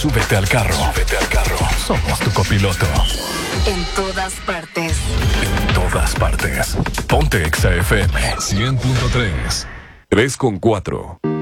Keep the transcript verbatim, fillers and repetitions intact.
Súbete al carro. Súbete al carro. Somos tu copiloto. En todas partes. En todas partes. Ponte Exa F M. cien punto tres. tres con cuatro.